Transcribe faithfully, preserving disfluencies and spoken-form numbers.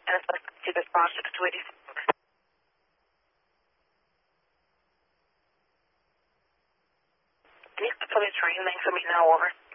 and it's supposed to response six two eighty-six. Police train, thanks for me now, over.